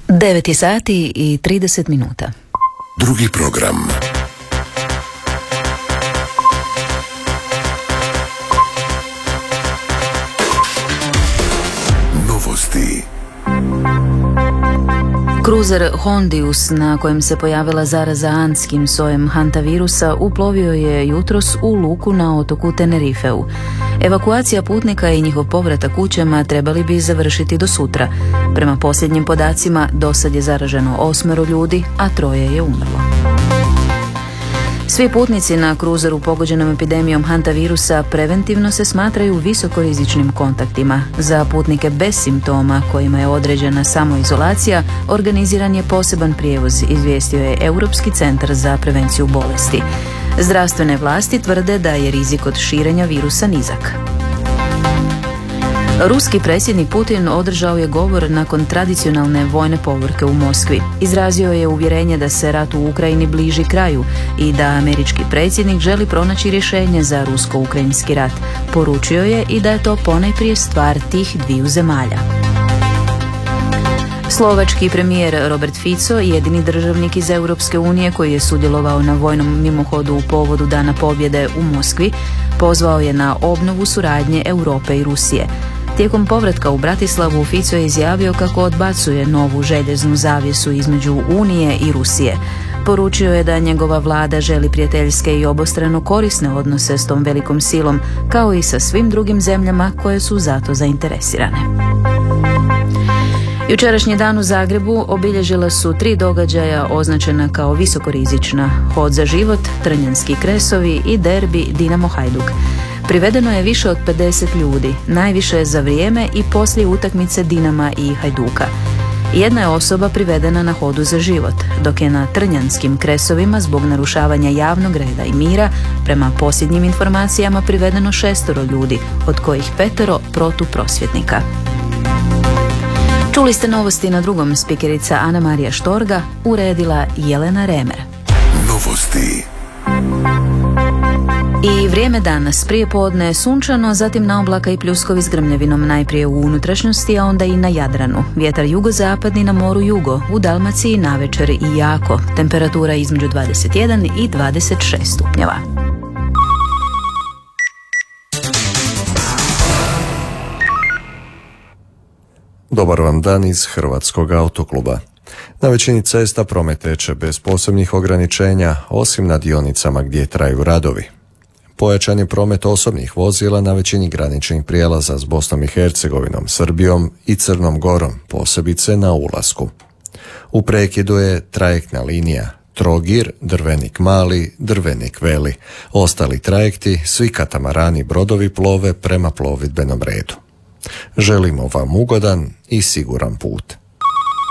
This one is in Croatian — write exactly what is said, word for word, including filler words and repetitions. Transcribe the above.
devet je sati i trideset minuta. Drugi program. Novosti. Kruzer Hondius, na kojem se pojavila zaraza antskim sojem hantavirusa, uplovio je jutros u luku na otoku Tenerifeu. Evakuacija putnika i njihov povratak kućama trebali bi završiti do sutra. Prema posljednjim podacima, dosad je zaraženo osmero ljudi, a troje je umrlo. Svi putnici na kruzeru pogođenom epidemijom hantavirusa preventivno se smatraju visokorizičnim kontaktima. Za putnike bez simptoma kojima je određena samoizolacija, organiziran je poseban prijevoz, izvijestio je Europski centar za prevenciju bolesti. Zdravstvene vlasti tvrde da je rizik od širenja virusa nizak. Ruski predsjednik Putin održao je govor nakon tradicionalne vojne povorke u Moskvi. Izrazio je uvjerenje da se rat u Ukrajini bliži kraju i da američki predsjednik želi pronaći rješenje za rusko-ukrajinski rat. Poručio je i da je to ponajprije stvar tih dviju zemalja. Slovački premijer Robert Fico, jedini državnik iz Europske unije koji je sudjelovao na vojnom mimohodu u povodu Dana pobjede u Moskvi, pozvao je na obnovu suradnje Europe i Rusije. Tijekom povratka u Bratislavu, Fico je izjavio kako odbacuje novu željeznu zavjesu između Unije i Rusije. Poručio je da njegova vlada želi prijateljske i obostrano korisne odnose s tom velikom silom, kao i sa svim drugim zemljama koje su zato zainteresirane. Jučerašnji dan u Zagrebu obilježila su tri događaja označena kao visokorizična: Hod za život, Trnjanski kresovi i derbi Dinamo Hajduk. Privedeno je više od pedeset ljudi, najviše za vrijeme i poslije utakmice Dinama i Hajduka. Jedna je osoba privedena na Hodu za život, dok je na Trnjanskim kresovima zbog narušavanja javnog reda i mira prema posljednjim informacijama privedeno šestoro ljudi, od kojih petero protuprosvjetnika. Čuli ste novosti na drugom, spikerica Ana Marija Štorga, uredila Jelena Remer. Novosti. I vrijeme danas, prije podne sunčano, zatim na oblaka i pljuskovi s grmljavinom, najprije u unutrašnjosti, a onda i na Jadranu. Vjetar jugozapadni, na moru jugo, u Dalmaciji navečer i jako. Temperatura između dvadeset jedan i dvadeset šest stupnjeva. Dobar vam dan iz Hrvatskog autokluba. Na većini cesta promet teče bez posebnih ograničenja, osim na dionicama gdje traju radovi. Pojačan je promet osobnih vozila na većini graničnih prijelaza s Bosnom i Hercegovinom, Srbijom i Crnom Gorom, posebice na ulasku. U prekidu je trajektna linija Trogir, Drvenik Mali, Drvenik Veli. Ostali trajekti, svi katamarani brodovi plove prema plovidbenom redu. Želimo vam ugodan i siguran put.